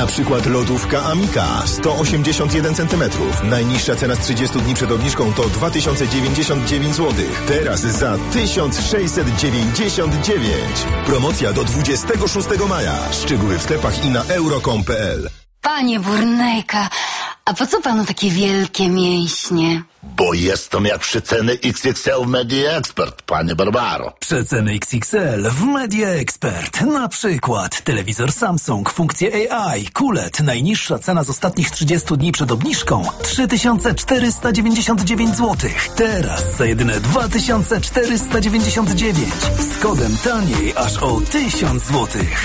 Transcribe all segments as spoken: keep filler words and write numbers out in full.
Na przykład lodówka Amika sto osiemdziesiąt jeden centymetrów. Najniższa cena z trzydziestu dni przed obniżką to dwa tysiące dziewięćdziesiąt dziewięć złotych. Teraz za tysiąc sześćset dziewięćdziesiąt dziewięć. Promocja do dwudziestego szóstego maja. Szczegóły w sklepach i na euro kropka com kropka p l. Panie Burnejka, a po co panu takie wielkie mięśnie? Bo jestem jak przeceny X X L w Media Expert, panie Barbaro. Przeceny X X L w Media Expert. Na przykład telewizor Samsung, funkcje A I, Q L E D. Najniższa cena z ostatnich trzydziestu dni przed obniżką trzy tysiące czterysta dziewięćdziesiąt dziewięć złotych. Teraz za jedyne dwa tysiące czterysta dziewięćdziesiąt dziewięć. Z kodem taniej aż o tysiąc złotych.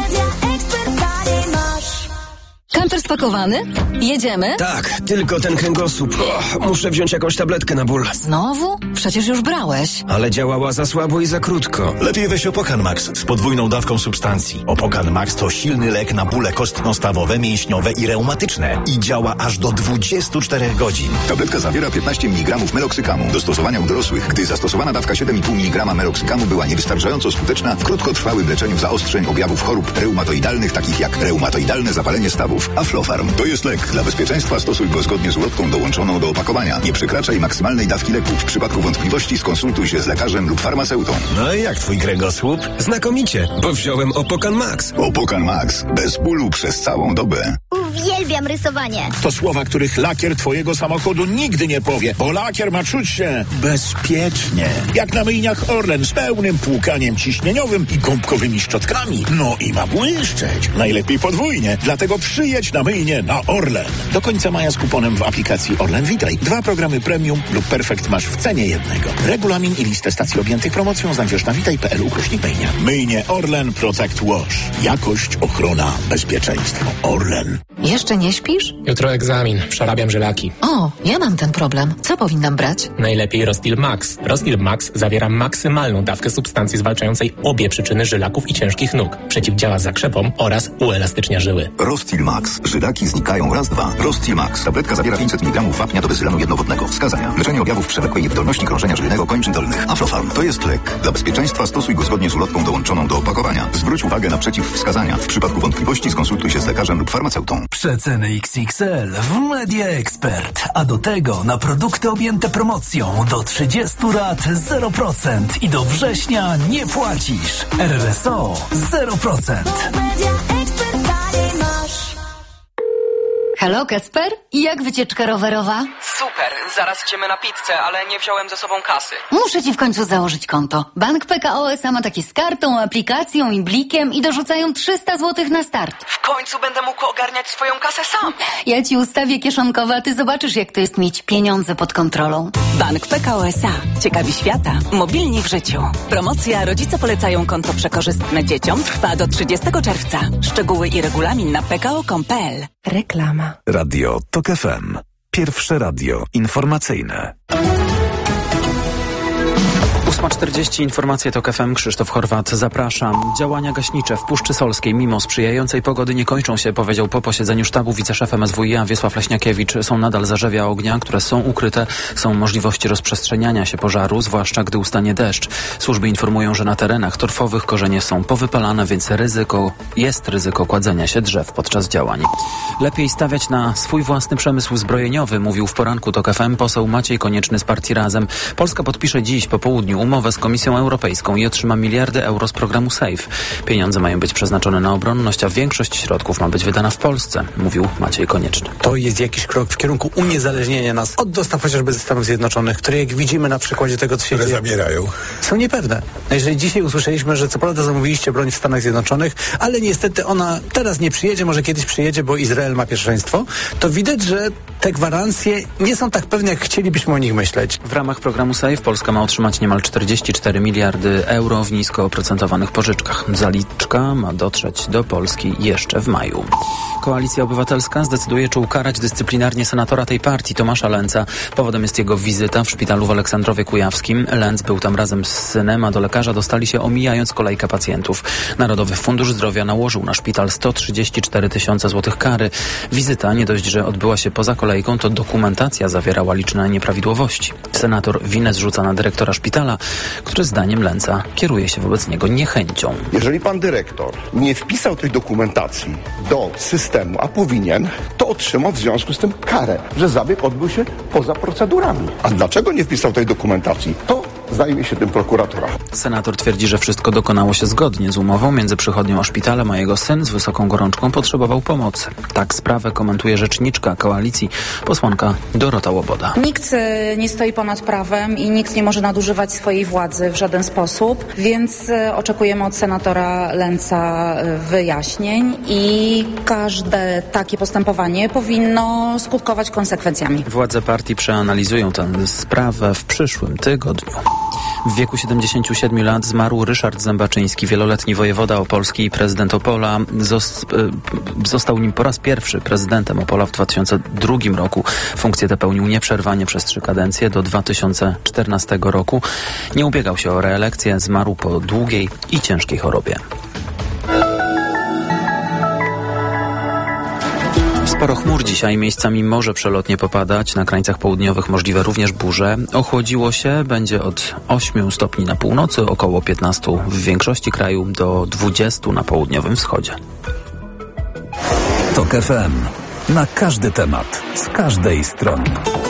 Kamper spakowany? Jedziemy? Tak, tylko ten kręgosłup. O, muszę wziąć jakąś tabletkę na ból. Znowu? Przecież już brałeś. Ale działała za słabo i za krótko. Lepiej weź Opokan Max z podwójną dawką substancji. Opokan Max to silny lek na bóle kostno-stawowe, mięśniowe i reumatyczne. I działa aż do dwudziestu czterech godzin. Tabletka zawiera piętnaście miligramów meloksykamu. Do stosowania u dorosłych, gdy zastosowana dawka siedem i pół miligrama meloksykamu była niewystarczająco skuteczna w krótkotrwałym leczeniu zaostrzeń objawów chorób reumatoidalnych, takich jak reumatoidalne zapalenie stawów. Aflofarm to jest lek. Dla bezpieczeństwa stosuj go zgodnie z ulotką dołączoną do opakowania. Nie przekraczaj maksymalnej dawki leku. W przypadku wątpliwości skonsultuj się z lekarzem lub farmaceutą. No i jak twój kręgosłup? Znakomicie, bo wziąłem Opokan Max. Opokan Max. Bez bólu przez całą dobę. Uwielbiam rysowanie. To słowa, których lakier twojego samochodu nigdy nie powie, bo lakier ma czuć się bezpiecznie. Jak na myjniach Orlen z pełnym płukaniem ciśnieniowym i gąbkowymi szczotkami. No i ma błyszczeć. Najlepiej podwójnie. Dlatego przyjedź na myjnie na Orlen. Do końca maja z kuponem w aplikacji Orlen Witaj. Dwa programy premium lub perfekt masz w cenie jednego. Regulamin i listę stacji objętych promocją znajdziesz na witaj kropka p l ukośnik myjnia. Myjnie Orlen Protect Wash. Jakość, ochrona, bezpieczeństwo. Orlen. Jeszcze nie śpisz? Jutro egzamin. Przerabiam żylaki. O, ja mam ten problem. Co powinnam brać? Najlepiej Rostil Max. Rostil Max zawiera maksymalną dawkę substancji zwalczającej obie przyczyny żylaków i ciężkich nóg. Przeciwdziała zakrzepom oraz uelastycznia żyły. Rostil Max. Żylaki znikają raz, dwa. Rostil Max. Tabletka zawiera pięćset miligramów wapnia do bezylanu jednowodnego. Wskazania. Leczenie objawów przewlekłej niewydolności krążenia żylnego kończyn dolnych. Aflofarm. To jest lek. Dla bezpieczeństwa stosuj go zgodnie z ulotką dołączoną do opakowania. Zwróć uwagę na przeciwwskazania. W przypadku wątpliwości skonsultuj się z lekarzem lub farmaceutą. Przeceny X X L w Media Expert. A do tego na produkty objęte promocją do trzydziestu rat zero procent i do września nie płacisz. R R S O zero procent. Halo, Kacper? I jak wycieczka rowerowa? Super, zaraz idziemy na pizzę, ale nie wziąłem ze sobą kasy. Muszę ci w końcu założyć konto. Bank P K O S A ma takie z kartą, aplikacją i blikiem i dorzucają trzysta złotych na start. W końcu będę mógł ogarniać swoją kasę sam. Ja ci ustawię kieszonkowe, a ty zobaczysz, jak to jest mieć pieniądze pod kontrolą. Bank P K O S A. Ciekawi świata. Mobilni w życiu. Promocja Rodzice polecają konto przekorzystne dzieciom trwa do trzydziestego czerwca. Szczegóły i regulamin na p k o kropka com kropka p l. Reklama. Radio Tok F M. Pierwsze radio informacyjne. ósma czterdzieści, informacje Tok F M, Krzysztof Horwat, zapraszam. Działania gaśnicze w Puszczy Solskiej mimo sprzyjającej pogody nie kończą się, powiedział po posiedzeniu sztabu wiceszef M S W i a Wiesław Leśniakiewicz. Są nadal zarzewia ognia, które są ukryte, są możliwości rozprzestrzeniania się pożaru, zwłaszcza gdy ustanie deszcz. Służby informują, że na terenach torfowych korzenie są powypalane, więc ryzyko, jest ryzyko kładzenia się drzew podczas działań. Lepiej stawiać na swój własny przemysł zbrojeniowy, mówił w poranku Tok F M poseł Maciej Konieczny z partii Razem. Polska podpisze dziś po południu umowę z Komisją Europejską i otrzyma miliardy euro z programu SAFE. Pieniądze mają być przeznaczone na obronność, a większość środków ma być wydana w Polsce, mówił Maciej Konieczny. To jest jakiś krok w kierunku uniezależnienia nas od dostaw chociażby ze Stanów Zjednoczonych, które jak widzimy na przykładzie tego, co się które dzieje, zabierają. są niepewne. Jeżeli dzisiaj usłyszeliśmy, że co prawda zamówiliście broń w Stanach Zjednoczonych, ale niestety ona teraz nie przyjedzie, może kiedyś przyjedzie, bo Izrael ma pierwszeństwo, to widać, że te gwarancje nie są tak pewne, jak chcielibyśmy o nich myśleć. W ramach programu SAFE Polska ma otrzymać niemal czterdzieści cztery miliardy euro w nisko oprocentowanych pożyczkach. Zaliczka ma dotrzeć do Polski jeszcze w maju. Koalicja Obywatelska zdecyduje, czy ukarać dyscyplinarnie senatora tej partii, Tomasza Lęca. Powodem jest jego wizyta w szpitalu w Aleksandrowie Kujawskim. Lęc był tam razem z synem, a do lekarza dostali się omijając kolejkę pacjentów. Narodowy Fundusz Zdrowia nałożył na szpital sto trzydzieści cztery tysiące złotych kary. Wizyta nie dość, że odbyła się poza kolejką kolejką, to dokumentacja zawierała liczne nieprawidłowości. Senator winę zrzuca na dyrektora szpitala, który zdaniem Lęca kieruje się wobec niego niechęcią. Jeżeli pan dyrektor nie wpisał tej dokumentacji do systemu, a powinien, to otrzymał w związku z tym karę, że zabieg odbył się poza procedurami. A dlaczego nie wpisał tej dokumentacji? To zajmie się tym prokuratura. Senator twierdzi, że wszystko dokonało się zgodnie z umową między przychodnią a szpitalem, a jego syn z wysoką gorączką potrzebował pomocy. Tak sprawę komentuje rzeczniczka koalicji, posłanka Dorota Łoboda. Nikt nie stoi ponad prawem i nikt nie może nadużywać swojej władzy w żaden sposób, więc oczekujemy od senatora Lęca wyjaśnień i każde takie postępowanie powinno skutkować konsekwencjami. Władze partii przeanalizują tę sprawę w przyszłym tygodniu. W wieku siedemdziesięciu siedmiu lat zmarł Ryszard Zębaczyński, wieloletni wojewoda opolski i prezydent Opola. Został nim po raz pierwszy prezydentem Opola w dwa tysiące drugim roku. Funkcję tę pełnił nieprzerwanie przez trzy kadencje do dwa tysiące czternastego roku. Nie ubiegał się o reelekcję, zmarł po długiej i ciężkiej chorobie. Sporo chmur dzisiaj, miejscami może przelotnie popadać, na krańcach południowych możliwe również burze. Ochłodziło się, będzie od ośmiu stopni na północy, około piętnastu w większości kraju, do dwudziestu na południowym wschodzie. Tok F M. Na każdy temat, z każdej strony.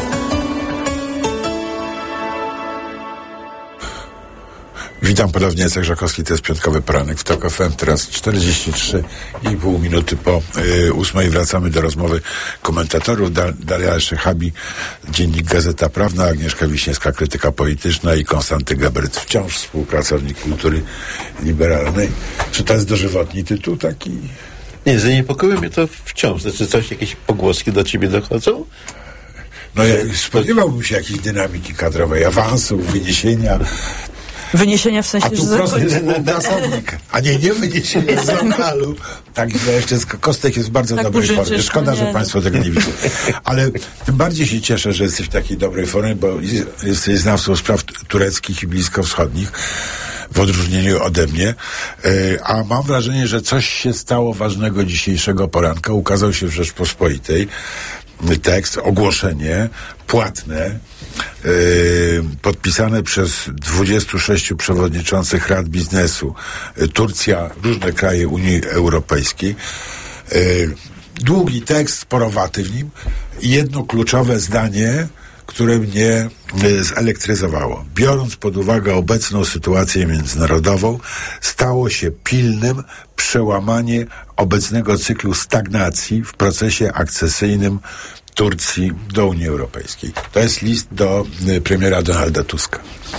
Witam ponownie, Jacek Żakowski, to jest piątkowy poranek w Tok F M, teraz czterdzieści trzy i pół minuty po y, ósmej. Wracamy do rozmowy komentatorów. Da, Daria Szechabi, Dziennik Gazeta Prawna, Agnieszka Wiśniewska, krytyka polityczna i Konstanty Gebert, wciąż współpracownik kultury liberalnej. Czy to jest dożywotni tytuł taki? Nie, zaniepokoi mnie to wciąż. Znaczy coś, jakieś pogłoski do ciebie dochodzą? No ja spodziewałbym się jakiejś dynamiki kadrowej, awansów, wyniesienia. Wyniesienia w sensie, a tu że prosty współpracownik. A nie, nie wyniesienia z lokalu. Tak, jeszcze Kostek jest w bardzo tak dobrej formie. Szkoda, nie, że nie. Państwo tego nie widzą. Ale tym bardziej się cieszę, że jesteś w takiej dobrej formie, bo jesteś znawcą spraw tureckich i bliskowschodnich, w odróżnieniu ode mnie. A mam wrażenie, że coś się stało ważnego dzisiejszego poranka. Ukazał się w Rzeczpospolitej tekst, ogłoszenie płatne, yy, podpisane przez dwudziestu sześciu przewodniczących rad biznesu, yy, Turcja, różne kraje Unii Europejskiej. Yy, długi tekst, sporowaty w nim i jedno kluczowe zdanie, które mnie y, zelektryzowało. Biorąc pod uwagę obecną sytuację międzynarodową, stało się pilnym przełamanie obecnego cyklu stagnacji w procesie akcesyjnym Turcji do Unii Europejskiej. To jest list do y, premiera Donalda Tuska.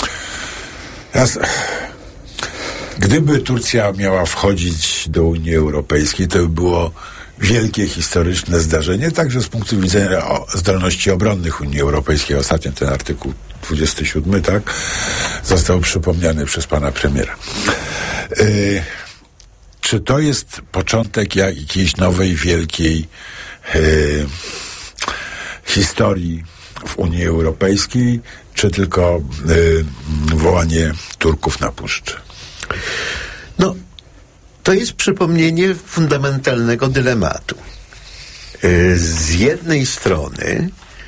Teraz, gdyby Turcja miała wchodzić do Unii Europejskiej, to by było wielkie historyczne zdarzenie, także z punktu widzenia o zdolności obronnych Unii Europejskiej. Ostatnio ten artykuł dwudziesty siódmy, tak, został przypomniany przez pana premiera. Yy, czy to jest początek jakiejś nowej, wielkiej yy, historii w Unii Europejskiej, czy tylko yy, wołanie Turków na puszczy? No, to jest przypomnienie fundamentalnego dylematu. Z jednej strony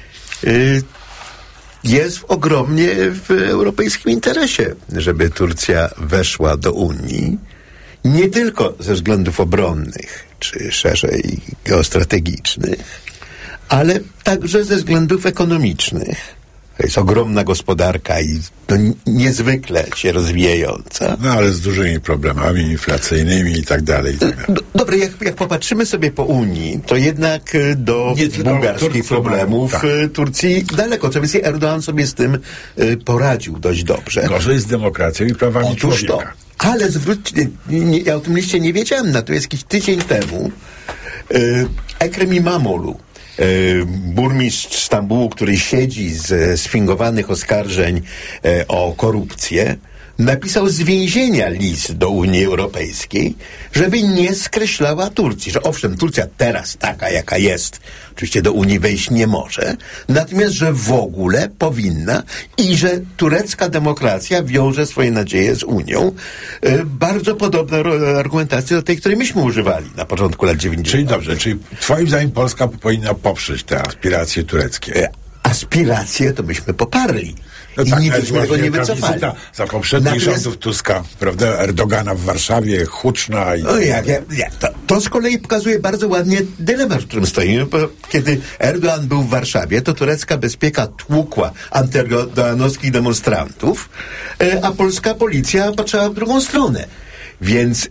jest ogromnie w europejskim interesie, żeby Turcja weszła do Unii, nie tylko ze względów obronnych, czy szerzej geostrategicznych, ale także ze względów ekonomicznych. To jest ogromna gospodarka i no, niezwykle się rozwijająca. No ale z dużymi problemami inflacyjnymi i tak dalej. I tak dalej. Dobre, jak, jak popatrzymy sobie po Unii, to jednak do Nie, bułgarskich Turcy problemów tak. Turcji daleko. Co więcej, Erdoğan sobie z tym y, poradził dość dobrze. Gorzej z demokracją i prawami Otóż człowieka. To. Ale zwróćcie, nie, ja o tym liście nie wiedziałem, natomiast jakiś tydzień temu y, Ekrem İmamoğlu, burmistrz Stambułu, który siedzi z sfingowanych oskarżeń o korupcję, napisał z więzienia list do Unii Europejskiej, żeby nie skreślała Turcji, że owszem, Turcja teraz taka, jaka jest, oczywiście do Unii wejść nie może, natomiast, że w ogóle powinna i że turecka demokracja wiąże swoje nadzieje z Unią. E, bardzo podobna argumentacja do tej, której myśmy używali na początku lat dziewięćdziesiątych. Czyli dobrze, czyli twoim zdaniem Polska powinna poprzeć te aspiracje tureckie? E, aspiracje to myśmy poparli. No I tak, nigdy byśmy tego nie wycofali. Za poprzednich Natomiast... rządów Tuska, prawda, Erdogana w Warszawie, Huczna i... O, jak, jak, jak, to, to z kolei pokazuje bardzo ładnie dylemat, w którym stoimy, bo kiedy Erdogan był w Warszawie, to turecka bezpieka tłukła antyerdoganowskich demonstrantów, a polska policja patrzyła w drugą stronę. Więc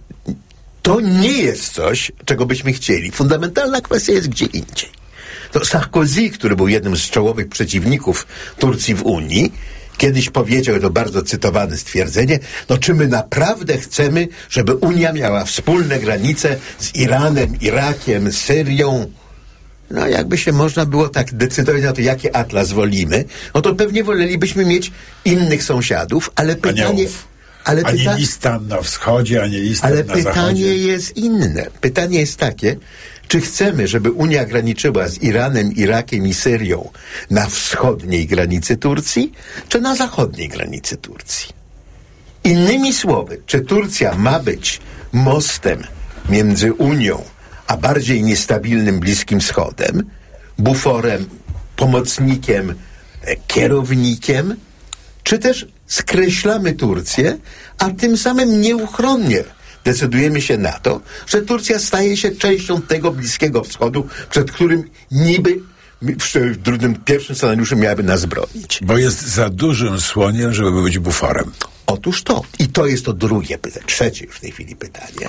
to nie jest coś, czego byśmy chcieli. Fundamentalna kwestia jest gdzie indziej. To Sarkozy, który był jednym z czołowych przeciwników Turcji w Unii, kiedyś powiedział, to bardzo cytowane stwierdzenie, no czy my naprawdę chcemy, żeby Unia miała wspólne granice z Iranem, Irakiem, Syrią? No jakby się można było tak decydować na to, jaki atlas wolimy, no to pewnie wolelibyśmy mieć innych sąsiadów, ale pytanie... Ale ani pyta... listan na wschodzie, ani listan ale na pytanie zachodzie. jest inne. Pytanie jest takie, czy chcemy, żeby Unia graniczyła z Iranem, Irakiem i Syrią na wschodniej granicy Turcji, czy na zachodniej granicy Turcji? Innymi słowy, czy Turcja ma być mostem między Unią a bardziej niestabilnym Bliskim Wschodem, buforem, pomocnikiem, kierownikiem, czy też skreślamy Turcję, a tym samym nieuchronnie decydujemy się na to, że Turcja staje się częścią tego Bliskiego Wschodu, przed którym niby w drugim, pierwszym scenariuszu miałaby nas bronić. Bo jest za dużym słoniem, żeby być buforem. Otóż to. I to jest to drugie pytanie, trzecie już w tej chwili pytanie.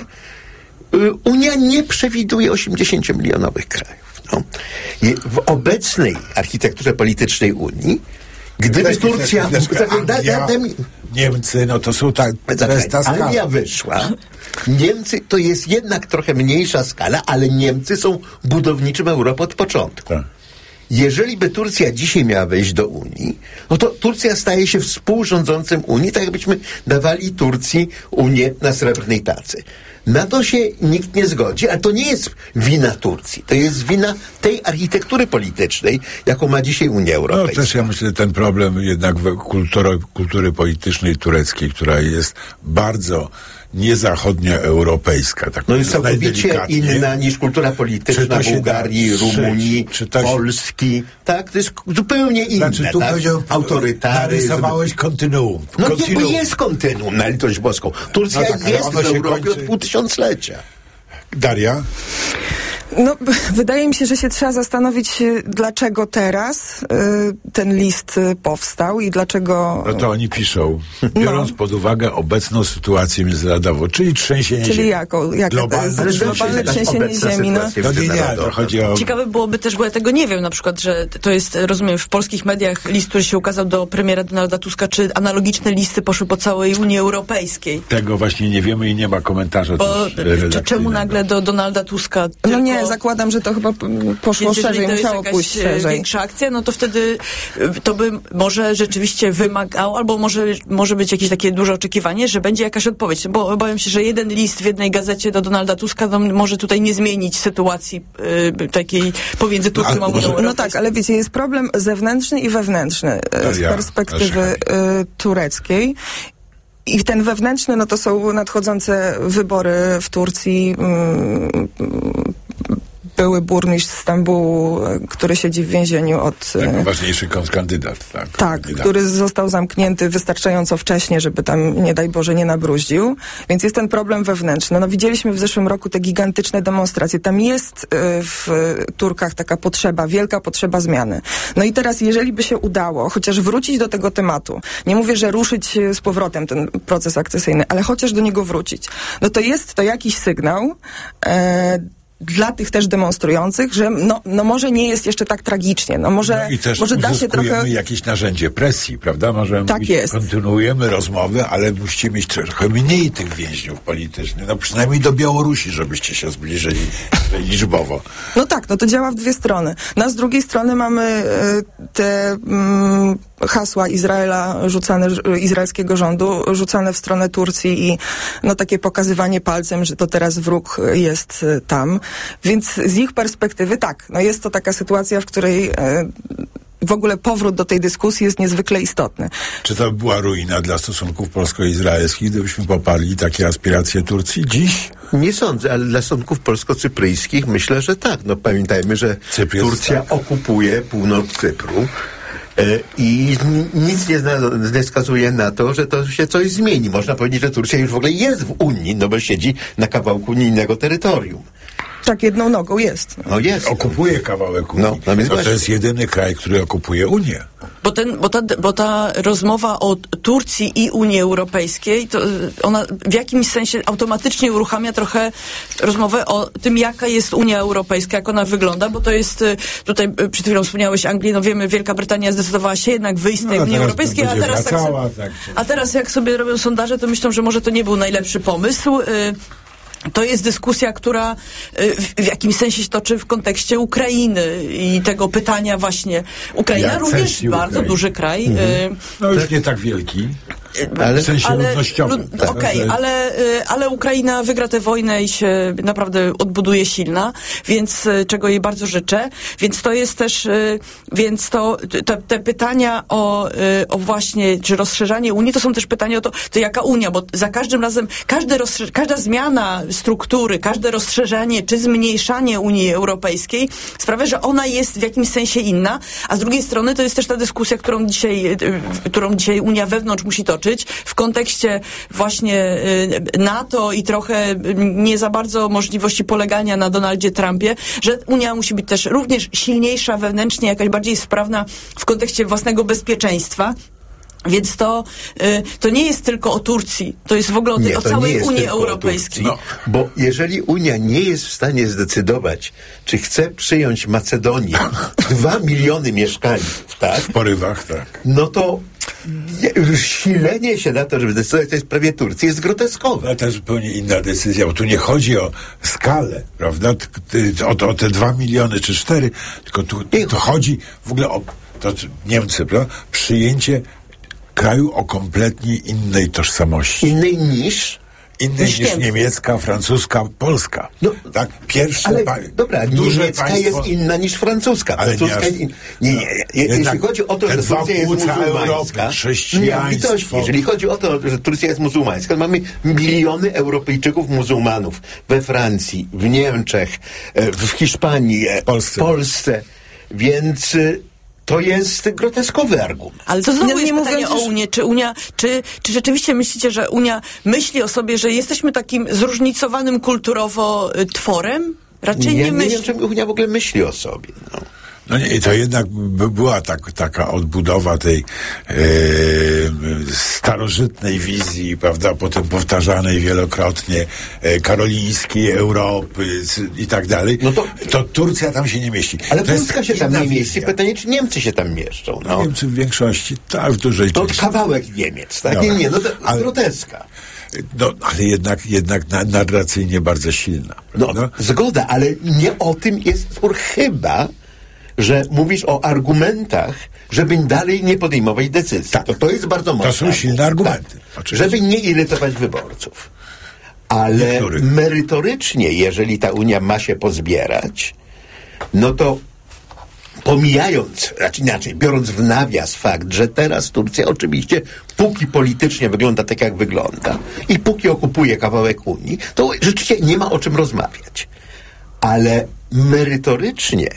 Unia nie przewiduje osiemdziesięciomilionowych krajów. No. W obecnej architekturze politycznej Unii, gdyby Chwileczkę, Turcja... chwileczkę, Anglia, Niemcy, no to są tak... To jest ta skala. Anglia wyszła. Niemcy to jest jednak trochę mniejsza skala, ale Niemcy są budowniczym Europy od początku. Tak. Jeżeli by Turcja dzisiaj miała wejść do Unii, no to Turcja staje się współrządzącym Unii, tak jakbyśmy dawali Turcji Unię na srebrnej tacy. Na to się nikt nie zgodzi, ale to nie jest wina Turcji. To jest wina tej architektury politycznej, jaką ma dzisiaj Unia Europejska. No też ja myślę, ten problem jednak kultury, kultury politycznej tureckiej, która jest bardzo niezachodnioeuropejska. Tak no jest całkowicie inna niż kultura polityczna Bułgarii, da, Rumunii, czy to się... Polski. Tak, to jest zupełnie inne. Znaczy, tu tak? powiedział, autorytaryzm. Narysowałeś kontynuum. No kontynuum. nie jest kontynuum, na litość boską. Turcja no tak, jest w Europie kończy... od półtysiąclecia. Daria? No, wydaje mi się, że się trzeba zastanowić, dlaczego teraz y, ten list y, powstał i dlaczego... No to oni piszą, biorąc no. pod uwagę obecną sytuację międzynarodową, czyli trzęsienie czyli ziemi. Jako, jak globalne, to jest globalne trzęsienie ziemi. No. No nie, nie, to chodzi o... Ciekawe byłoby też, bo ja tego nie wiem, na przykład, że to jest, rozumiem, w polskich mediach list, który się ukazał do premiera Donalda Tuska, czy analogiczne listy poszły po całej Unii Europejskiej. Tego właśnie nie wiemy i nie ma komentarza. Bo, czy czemu nagle do Donalda Tuska? Tylko... No nie, zakładam, że to chyba poszło Więc szerzej, musiało pójść szerzej. Większa akcja, no to wtedy to by może rzeczywiście wymagało, albo może, może być jakieś takie duże oczekiwanie, że będzie jakaś odpowiedź, bo obawiam się, że jeden list w jednej gazecie do Donalda Tuska no, może tutaj nie zmienić sytuacji y, takiej pomiędzy Turcją no, a Unią Europejską. No tak, ale wiecie, jest problem zewnętrzny i wewnętrzny y, z perspektywy y, tureckiej. I ten wewnętrzny, no to są nadchodzące wybory w Turcji. Y, były burmistrz Stambułu, który siedzi w więzieniu od... Tak, ważniejszy kontrkandydat, tak. Tak, kandydat. Który został zamknięty wystarczająco wcześnie, żeby tam, nie daj Boże, nie nabruździł. Więc jest ten problem wewnętrzny. No widzieliśmy w zeszłym roku te gigantyczne demonstracje. Tam jest y, w Turkach taka potrzeba, wielka potrzeba zmiany. No i teraz, jeżeli by się udało chociaż wrócić do tego tematu, nie mówię, że ruszyć z powrotem ten proces akcesyjny, ale chociaż do niego wrócić, no to jest to jakiś sygnał, y, dla tych też demonstrujących, że no, no może nie jest jeszcze tak tragicznie, no może, no i też może da się trochę... jakieś narzędzie presji, prawda? Możemy tak mówić, jest. Kontynuujemy rozmowy, ale musicie mieć trochę mniej tych więźniów politycznych, no przynajmniej do Białorusi, żebyście się zbliżyli liczbowo. No tak, no to działa w dwie strony. No a z drugiej strony mamy y, te... Mm, hasła Izraela rzucane, izraelskiego rządu, rzucane w stronę Turcji i no takie pokazywanie palcem, że to teraz wróg jest tam. Więc z ich perspektywy tak, no jest to taka sytuacja, w której e, w ogóle powrót do tej dyskusji jest niezwykle istotny. Czy to była ruina dla stosunków polsko-izraelskich, gdybyśmy poparli takie aspiracje Turcji dziś? Nie sądzę, ale dla stosunków polsko-cypryjskich myślę, że tak. No pamiętajmy, że Cypr Turcja tak. okupuje północ Cypru. I nic nie, nie wskazuje na to, że to się coś zmieni. Można powiedzieć, że Turcja już w ogóle jest w Unii, no bo siedzi na kawałku unijnego terytorium. Tak, jedną nogą jest. No jest. Okupuje kawałek Unii. No, no, to, to jest jedyny kraj, który okupuje Unię. Bo, ten, bo, ta, bo ta rozmowa o Turcji i Unii Europejskiej, to ona w jakimś sensie automatycznie uruchamia trochę rozmowę o tym, jaka jest Unia Europejska, jak ona wygląda, bo to jest, tutaj przed chwilą wspomniałeś Anglii, no wiemy, Wielka Brytania zdecydowała się jednak wyjść z tej no, Unii Europejskiej, a teraz, wracała, jak sobie, tak. a teraz jak sobie robią sondaże, to myślą, że może to nie był najlepszy pomysł. To jest dyskusja, która w jakimś sensie się toczy w kontekście Ukrainy i tego pytania właśnie. Ukraina Jak również kwestii bardzo Ukrainy. duży kraj. Mhm. No już nie tak wielki. Ale w sensie ale, ludnościowym. Lud, Okej, okay, ale, ale Ukraina wygra tę wojnę i się naprawdę odbuduje silna, więc czego jej bardzo życzę. Więc to jest też, więc to te, te pytania o, o właśnie, czy rozszerzanie Unii, to są też pytania o to, to jaka Unia, bo za każdym razem, każde rozszerz- każda zmiana struktury, każde rozszerzanie czy zmniejszanie Unii Europejskiej sprawia, że ona jest w jakimś sensie inna, a z drugiej strony to jest też ta dyskusja, którą dzisiaj, którą dzisiaj Unia wewnątrz musi toczyć, w kontekście właśnie NATO i trochę nie za bardzo możliwości polegania na Donaldzie Trumpie, że Unia musi być też również silniejsza wewnętrznie, jakaś bardziej sprawna w kontekście własnego bezpieczeństwa. Więc to, y, to nie jest tylko o Turcji, to jest w ogóle o, nie, o całej Unii Europejskiej. No, bo jeżeli Unia nie jest w stanie zdecydować, czy chce przyjąć Macedonię, dwa miliony mieszkańców, tak? W porywach, tak. No to silenie się na to, żeby decydować w tej sprawie Turcji jest groteskowe. Ale to jest zupełnie inna decyzja, bo tu nie chodzi o skalę, prawda? O, o te dwa miliony czy cztery, tylko tu, tu chodzi w ogóle o to, Niemcy, prawda? Przyjęcie kraju o kompletnie innej tożsamości. Innej niż? Innej niż, niż niemiecka, francuska, polska. No, tak? Pierwsze ale, pa- dobra, niemiecka państwo... jest inna niż francuska. Ale francuska nie, in... nie, nie, nie. Jeśli chodzi o to, że Turcja jest muzułmańska, chrześcijaństwo. Nie, jeżeli chodzi o to, że Turcja jest muzułmańska, to mamy miliony Europejczyków muzułmanów we Francji, w Niemczech, w Hiszpanii, w Polsce. Polsce. Więc to jest groteskowy argument. Ale to znowu jest pytanie o Unię. Czy Unia, czy, czy rzeczywiście myślicie, że Unia myśli o sobie, że jesteśmy takim zróżnicowanym kulturowo tworem? Raczej ja nie myśli. Nie wiem, czy Unia w ogóle myśli o sobie. No. No nie, i to jednak by była tak, taka odbudowa tej e, starożytnej wizji, prawda, potem powtarzanej wielokrotnie, e, karolińskiej Europy i tak dalej. No to, to Turcja tam się nie mieści. Ale to Polska się tam nie mieści. wizja. Pytanie, czy Niemcy się tam mieszczą. No. No, Niemcy w większości, tak, w dużej to części. Kawałek Niemiec, tak? Nie, nie, no to ale, groteska. No, ale jednak, jednak na, narracyjnie bardzo silna. Prawda? No, zgoda, ale nie o tym jest spór, chyba że mówisz o argumentach, żeby dalej nie podejmować decyzji. Tak. To, to jest bardzo mocne. To są silne argumenty. Tak. Żeby nie irytować wyborców. Ale Niektórych. merytorycznie, jeżeli ta Unia ma się pozbierać, no to pomijając, raczej inaczej, biorąc w nawias fakt, że teraz Turcja oczywiście, póki politycznie wygląda tak, jak wygląda i póki okupuje kawałek Unii, to rzeczywiście nie ma o czym rozmawiać. Ale merytorycznie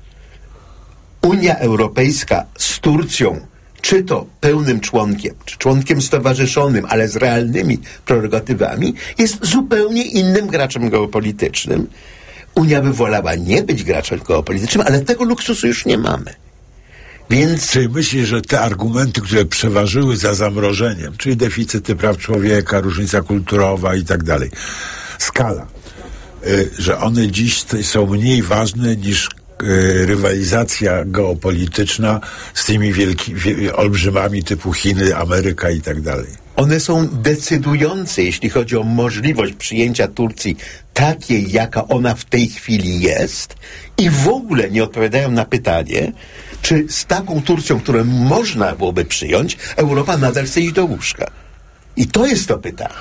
Unia Europejska z Turcją, czy to pełnym członkiem, czy członkiem stowarzyszonym, ale z realnymi prerogatywami, jest zupełnie innym graczem geopolitycznym. Unia by wolała nie być graczem geopolitycznym, ale tego luksusu już nie mamy. Więc... Czy myślisz, że te argumenty, które przeważyły za zamrożeniem, czyli deficyty praw człowieka, różnica kulturowa i tak dalej, skala, y, że one dziś są mniej ważne niż rywalizacja geopolityczna z tymi wielkimi olbrzymami typu Chiny, Ameryka i tak dalej. one są decydujące, jeśli chodzi o możliwość przyjęcia Turcji takiej, jaka ona w tej chwili jest, i w ogóle nie odpowiadają na pytanie, czy z taką Turcją, którą można byłoby przyjąć, Europa nadal chce iść do łóżka. I to jest to pytanie.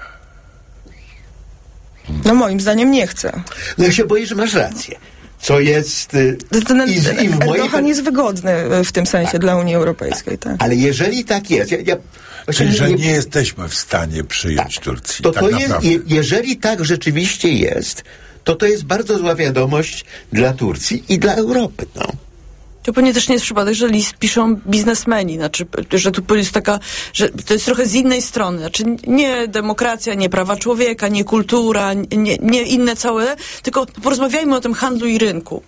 No moim zdaniem nie chce. No ja się boję, że masz rację. Co jest... Ten, i, i w Erdogan mojej... jest wygodny w tym sensie tak, dla Unii Europejskiej. Tak. Ale jeżeli tak jest... Ja, ja, Czyli, że nie, nie jesteśmy w stanie przyjąć tak, Turcji. To, tak to jest, je, jeżeli tak rzeczywiście jest, to to jest bardzo zła wiadomość dla Turcji i dla Europy. No. To pewnie też nie jest przypadek, że list piszą biznesmeni, znaczy, że tu jest taka, że to jest trochę z innej strony, znaczy nie demokracja, nie prawa człowieka, nie kultura, nie, nie inne całe, tylko porozmawiajmy o tym handlu i rynku.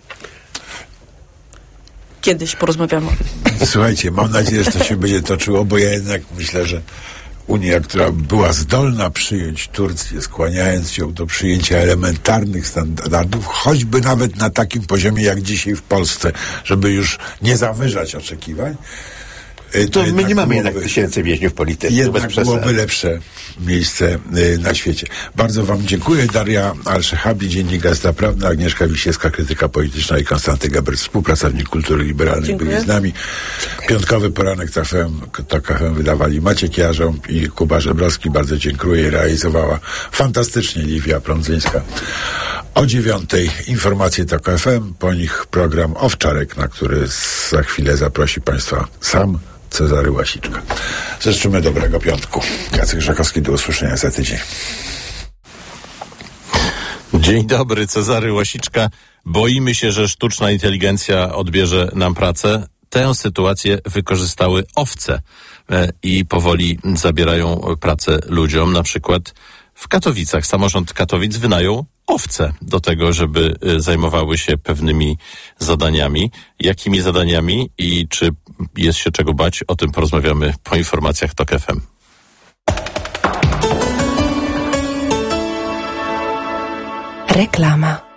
Kiedyś porozmawiamy. Słuchajcie, mam nadzieję, że to się będzie toczyło, bo ja jednak myślę, że Unia, która była zdolna przyjąć Turcję, skłaniając ją do przyjęcia elementarnych standardów, choćby nawet na takim poziomie jak dzisiaj w Polsce, żeby już nie zawyżać oczekiwań, to, to my nie mamy jednak tysięcy więźniów politycznych. Jednak byłoby lepsze miejsce y, na świecie. Bardzo wam dziękuję. Daria Al-Shehabi, Dziennik Gazeta Prawna, Agnieszka Wiśniewska, krytyka polityczna, i Konstanty Gebert, współpracownik kultury liberalnej, dziękuję, byli z nami. Piątkowy poranek T F M, to K F M wydawali Maciek Jarząb i Kuba Żebrowski. Bardzo dziękuję. Realizowała fantastycznie Liwia Prądzyńska. O dziewiątej informacje to K F M, po nich program Owczarek, na który za chwilę zaprosi państwa sam Cezary Łasiczka. Życzymy dobrego piątku. Jacek Żakowski, do usłyszenia za tydzień. Dzień dobry, Cezary Łasiczka. Boimy się, że sztuczna inteligencja odbierze nam pracę. Tę sytuację wykorzystały owce i powoli zabierają pracę ludziom. Na przykład w Katowicach samorząd Katowic wynajął owce do tego, żeby zajmowały się pewnymi zadaniami. Jakimi zadaniami i czy jest się czego bać? O tym porozmawiamy po informacjach TOK F M. Reklama.